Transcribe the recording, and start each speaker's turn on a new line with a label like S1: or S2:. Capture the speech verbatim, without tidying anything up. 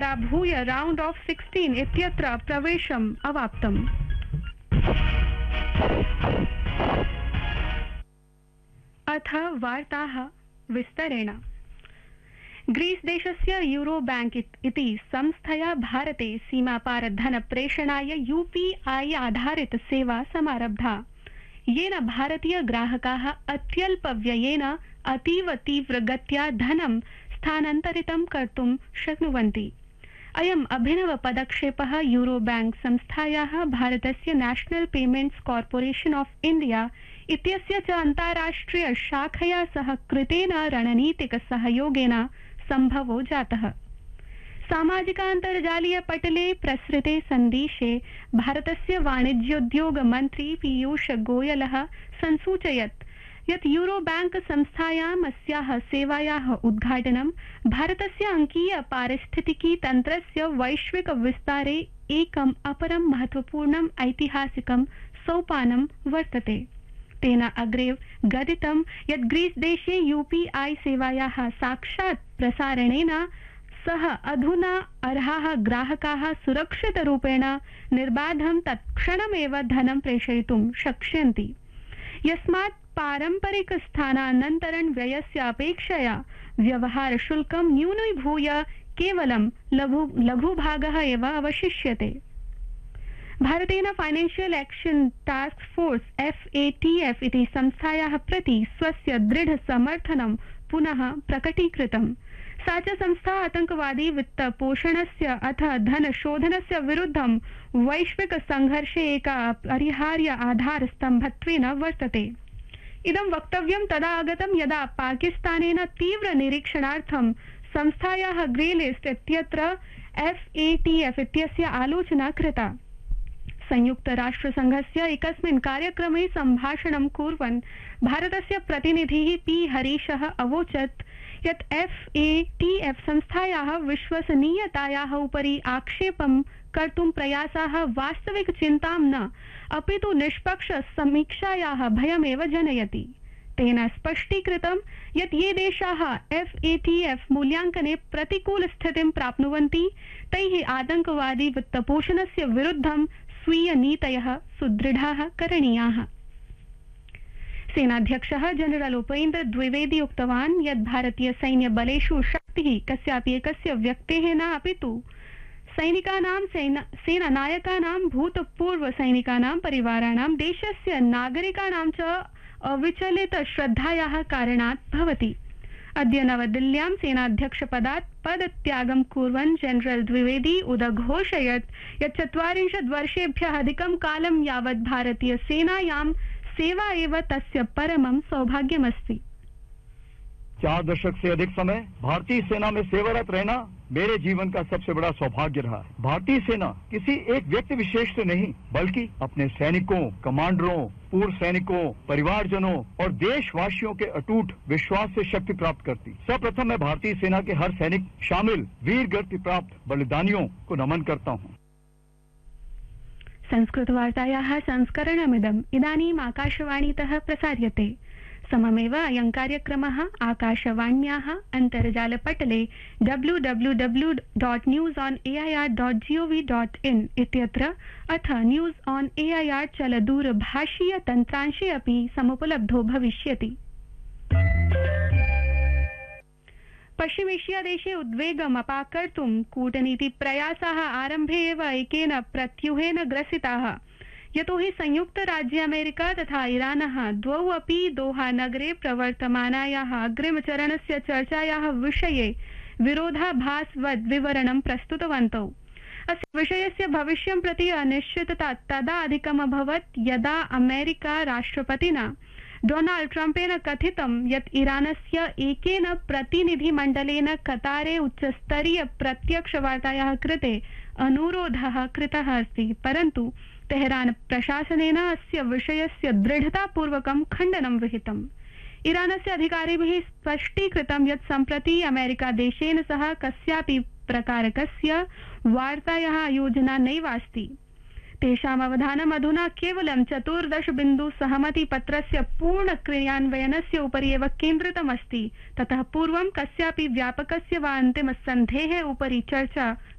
S1: पराभूय round of sixteen इत्यत्र प्रवेशम् अवाप्तम्। अथ वार्ताः विस्तरेण। ग्रीस देशस्य यूरो बैंक इति संस्थया भारते सीमापार धन प्रेषणाय यूपीआई आधारित सेवा समारब्धा, येन भारतीय ग्राहकाः अत्यल्पव्ययेन अतीव तीव्रगत्या धनं स्थानान्तरितं कर्तुं शक्नुवन्ति। अयम् अभिनव पदक्षेपः यूरो बैंक संस्थायाः भारतस्य national payments corporation of India इत्यस्य च अन्ताराष्ट्रिय शाखया सह कृतेन रणनीतिक सहयोगेन संभवो जातः। सामाजिकान्तर्जालीय पटले प्रसृते सन्देशे भारतस्य वाणिज्योद्योग मन्त्री पीयूष गोयलः संसूचयत् यत् यूरो बैंक संस्थायाम् अस्याः सेवायाः उद्घाटनं भारतस्य अंकीय पारिस्थितिकी तन्त्रस्य वैश्विक विस्तारे एकम् अपरं महत्वपूर्णम् ऐतिहासिकं सोपानं वर्तते। तेन अग्रे गदितं यत् ग्रीस देशे यूपीआई सेवायाः साक्षात् प्रसारणेन सह अधुना अर्हाः ग्राहकाः सुरक्षितरूपेण निर्बाधं तत्क्षणमेव धनं प्रेषयितुं शक्ष्यन्ति, यस्मात् पारंपरिक स्थानान्तरण व्ययस्य अपेक्षया व्यवहार शुल्कं न्यूनीभूय केवलं लघु लघुभागः एव अवशिष्यते। भारतेन financial action task force F A T F इति संस्थायाः प्रति स्वस्य दृढ समर्थनं पुनः प्रकटीकृतम्। सा च संस्था आतंकवादी वित्तपोषणस्य अथ धनशोधनस्य विरुद्धं वैश्विक संघर्षे एका अपरिहार्य आधारस्तम्भत्वेन वर्तते। इदं वक्तव्यं तदा आगतं यदा पाकिस्तानेन तीव्र निरीक्षणार्थं संस्थायाः ग्रे लिस्ट इत्यत्र एफ ए टी एफ इत्यस्य आलोचना कृता। संयुक्त राष्ट्र संघस्य एकस्मिन् कार्यक्रमे सम्भाषणं कुर्वन् भारतस्य प्रतिनिधिः पी हरीशः अवोचत् यत् एफ ए टी एफ संस्थायाः विश्वसनीयतायाः उपरि आक्षेपं कर्तुं प्रयासाः वास्तविक चिन्तां न अपितु निष्पक्ष समीक्षायाः भयमेव जनयति। तेन स्पष्टीकृतं यत् ये देशाः एफ ए टी एफ मूल्याङ्कने प्रतिकूल स्थितिं प्राप्नुवन्ति तैः आतंकवादी वित्तपोषणस्य विरुद्धं स्वीय नीतयः सुदृढाः करणीयाः। सेनाध्यक्षः जनरल उपेन्द्र द्विवेदी उक्तवान् यत् भारतीय सैन्य बलेषु शक्तिः कस्यापि एकस्य व्यक्तेः न अपितु सैनिकानां सेनानायकानां भूतपूर्व सैनिकानां परिवाराणां देशस्य नागरिकाणां च अविचलित श्रद्धायाः कारणात् भवति। अद्य नवदिल्ल्यां सेनाध्यक्षपदात् पदत्यागं कुर्वन् जनरल द्विवेदी उदघोषयत् यत् चत्वारिंशत् वर्षेभ्यः अधिकं कालं यावत् भारतीय सेनायां सेवा एव तस्य परमं सौभाग्यमस्ति।
S2: चार दशक से अधिक समय भारतीय सेना में सेवारत रहना मेरे जीवन का सबसे बड़ा सौभाग्य रहा है। भारतीय सेना किसी एक व्यक्ति विशेष से नहीं बल्कि अपने सैनिकों, कमांडरों, पूर्व सैनिकों, परिवारजनों और देशवासियों के अटूट विश्वास से शक्ति प्राप्त करती। सर्वप्रथम मैं भारतीय सेना के हर सैनिक शामिल वीर गति प्राप्त बलिदानियों को नमन करता हूँ।
S1: संस्कृत वार्तायाः संस्करणमिदम् इदानीम् आकाशवाणीतः प्रसार्यते। सममेव अयं कार्यक्रमः आकाशवाण्याः अन्तर्जालपटले W W W dot news on A I R dot G O V dot in इत्यत्र अथ news on A I R चलदूरभाषीय तन्त्रांशे अपि समुपलब्धो भविष्यति। पश्चिमेशिया देशे उद्वेगम् अपाकर्तुं कूटनीति प्रयासाः आरम्भे एव एकेन प्रत्यूहेन ग्रसिताः, यतोहि संयुक्त राज्य अमेरिका तथा ईरानः द्वौ अपि दोहा नगरे प्रवर्तमानायाः अग्रिमचरणस्य चर्चायाः विषये विरोधाभासवद् विवरणं प्रस्तुतवन्तौ। अस्य विषयस्य भविष्यं प्रति अनिश्चितता तदा अधिकमभवत् यदा अमेरिका राष्ट्रपतिना डोनाल्ड ट्रम्पेन कथितं यत् ईरानस्य एकेन प्रतिनिधिमण्डलेन कतारे उच्चस्तरीय प्रत्यक्षवार्तायाः कृते अनुरोधः कृतः अस्ति, परन्तु तेहरान प्रशासनेन अस्य विषयस्य दृढतापूर्वकं खण्डनं विहितम्। ईरानस्य अधिकारिभिः स्पष्टीकृतं यत् सम्प्रति अमेरिका देशेन सह कस्यापि प्रकारकस्य वार्तायाः आयोजना नैवास्ति। तेषाम् अवधानम् अधुना केवलं चतुर्दश बिन्दु सहमति पत्रस्य पूर्ण क्रियान्वयनस्य उपरि एव केन्द्रितमस्ति। ततः पूर्वं कस्यापि व्यापकस्य वा अन्तिमसन्धेः उपरि चर्चा